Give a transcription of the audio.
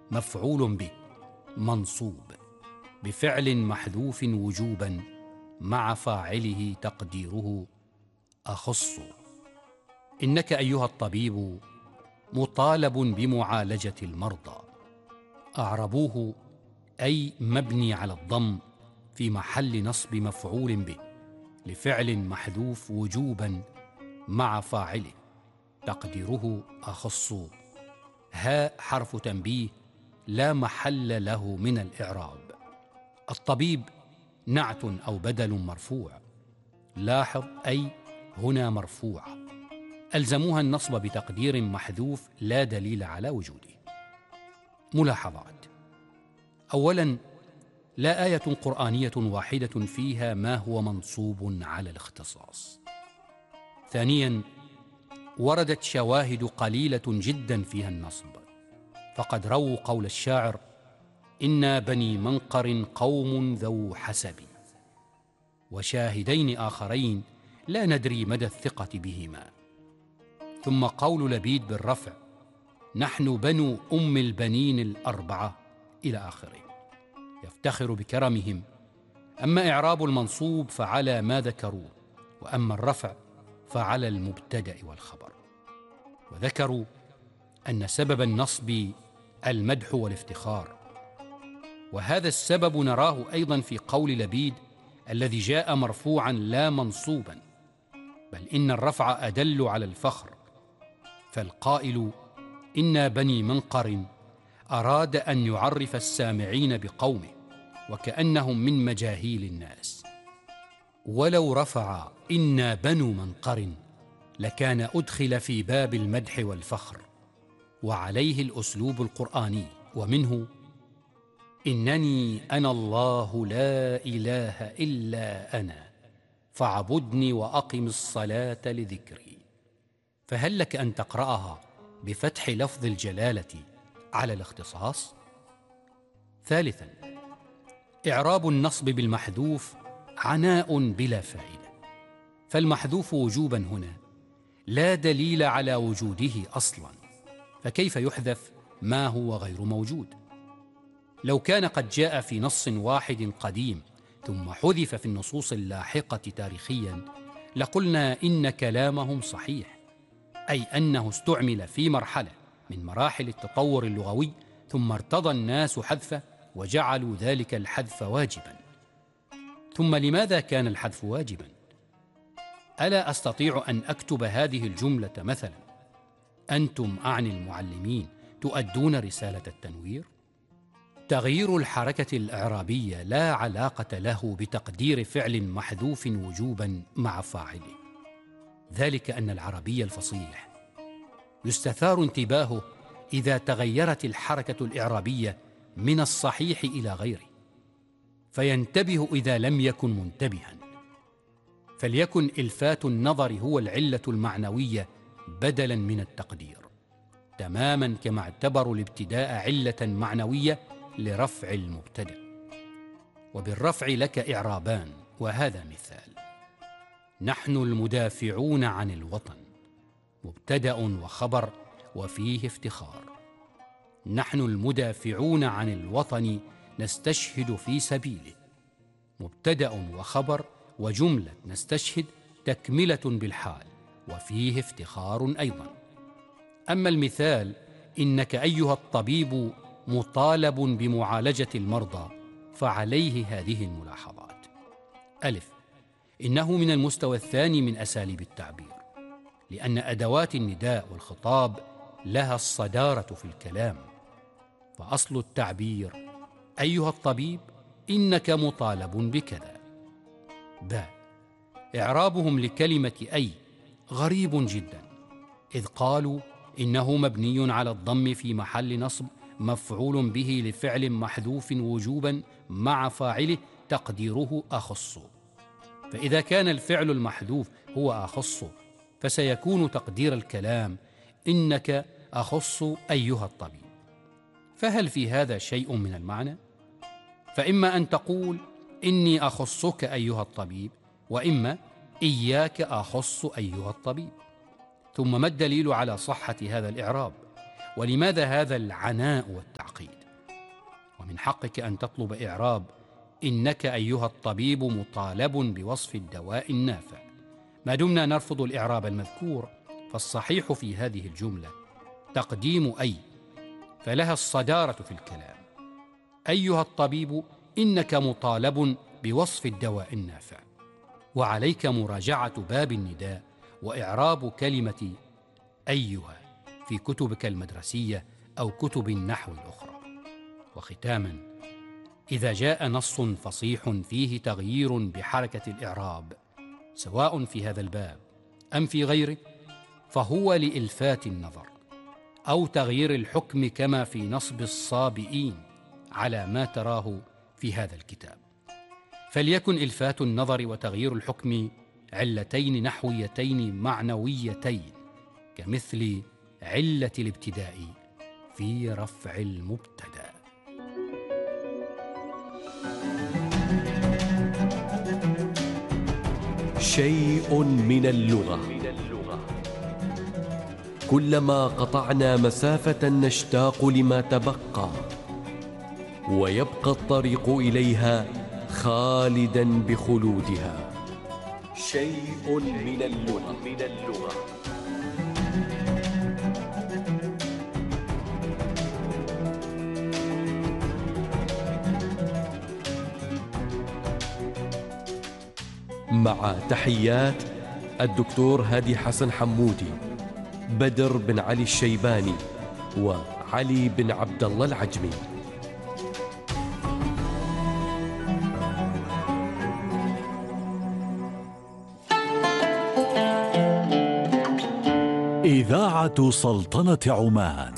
مفعول به منصوب بفعل محذوف وجوبا مع فاعله تقديره أخص. إنك أيها الطبيب مطالب بمعالجة المرضى. أعربوه أي مبني على الضم في محل نصب مفعول به لفعل محذوف وجوبا مع فاعله تقديره أخص. هاء حرف تنبيه لا محل له من الإعراب. الطبيب نعت أو بدل مرفوع. لاحظ أي هنا مرفوعة. ألزموها النصب بتقدير محذوف لا دليل على وجوده. ملاحظات: أولا، لا آية قرآنية واحدة فيها ما هو منصوب على الاختصاص. ثانيا، وردت شواهد قليلة جدا فيها النصب، فقد رووا قول الشاعر: إنا بني منقر قوم ذو حسب، وشاهدين آخرين لا ندري مدى الثقة بهما. ثم قول لبيد بالرفع: نحن بنو أم البنين الأربعة إلى آخره، يفتخر بكرمهم. أما إعراب المنصوب فعلى ما ذكروه، وأما الرفع فعلى المبتدأ والخبر. وذكروا أن سبب النصب المدح والافتخار، وهذا السبب نراه أيضا في قول لبيد الذي جاء مرفوعا لا منصوبا، بل إن الرفع أدل على الفخر. فالقائل إنا بني منقر أراد أن يعرف السامعين بقومه وكأنهم من مجاهيل الناس. ولو رفع إنا بنو منقر لكان أدخل في باب المدح والفخر، وعليه الأسلوب القرآني، ومنه: إنني أنا الله لا إله إلا أنا فاعبدني وأقم الصلاة لذكري. فهل لك أن تقرأها بفتح لفظ الجلالة على الاختصاص؟ ثالثا، إعراب النصب بالمحذوف عناء بلا فائدة، فالمحذوف وجوبا هنا لا دليل على وجوده أصلا، فكيف يحذف ما هو غير موجود؟ لو كان قد جاء في نص واحد قديم ثم حذف في النصوص اللاحقة تاريخيا لقلنا إن كلامهم صحيح، أي أنه استعمل في مرحلة من مراحل التطور اللغوي ثم ارتضى الناس حذفه وجعلوا ذلك الحذف واجبا. ثم لماذا كان الحذف واجبا؟ ألا أستطيع أن أكتب هذه الجملة مثلا: أنتم أعني المعلمين تؤدون رسالة التنوير؟ تغيير الحركة الإعرابية لا علاقة له بتقدير فعل محذوف وجوبا مع فاعله، ذلك أن العربي الفصيح يستثار انتباهه إذا تغيرت الحركة الإعرابية من الصحيح إلى غيره، فينتبه إذا لم يكن منتبها، فليكن إلفات النظر هو العلة المعنوية بدلا من التقدير، تماما كما اعتبروا الابتداء علة معنوية لرفع المبتدأ. وبالرفع لك إعرابان، وهذا مثال: نحن المدافعون عن الوطن، مبتدأ وخبر وفيه افتخار. نحن المدافعون عن الوطن نستشهد في سبيله، مبتدأ وخبر وجملة نستشهد تكملة بالحال وفيه افتخار أيضا. أما المثال: إنك أيها الطبيب مطالب بمعالجة المرضى، فعليه هذه الملاحظات: ألف، إنه من المستوى الثاني من أساليب التعبير، لأن أدوات النداء والخطاب لها الصدارة في الكلام، فأصل التعبير: أيها الطبيب إنك مطالب بكذا. ب، إعرابهم لكلمة أي غريب جدا، إذ قالوا إنه مبني على الضم في محل نصب مفعول به لفعل محذوف وجوبا مع فاعله تقديره أخص. فإذا كان الفعل المحذوف هو أخص فسيكون تقدير الكلام إنك أخص أيها الطبيب. فهل في هذا شيء من المعنى؟ فإما أن تقول إني أخصك أيها الطبيب، وإما إياك أخص أيها الطبيب. ثم ما الدليل على صحة هذا الإعراب؟ ولماذا هذا العناء والتعقيد؟ ومن حقك أن تطلب إعراب إنك أيها الطبيب مطالب بوصف الدواء النافع. ما دمنا نرفض الإعراب المذكور، فالصحيح في هذه الجملة تقديم أي، فلها الصدارة في الكلام. أيها الطبيب إنك مطالب بوصف الدواء النافع. وعليك مراجعة باب النداء وإعراب كلمة أيها في كتبك المدرسية أو كتب النحو الأخرى. وختاماً، إذا جاء نص فصيح فيه تغيير بحركة الإعراب سواء في هذا الباب أم في غيره، فهو لإلفات النظر أو تغيير الحكم، كما في نصب الصابئين على ما تراه في هذا الكتاب. فليكن إلفات النظر وتغيير الحكم علتين نحويتين معنويتين، كمثل علة الابتداء في رفع المبتدأ. شيء من اللغة. كلما قطعنا مسافة نشتاق لما تبقى، ويبقى الطريق إليها خالدا بخلودها. شيء من اللغة. مع تحيات الدكتور هادي حسن حمودي، بدر بن علي الشيباني، وعلي بن عبد الله العجمي. إذاعة سلطنة عمان.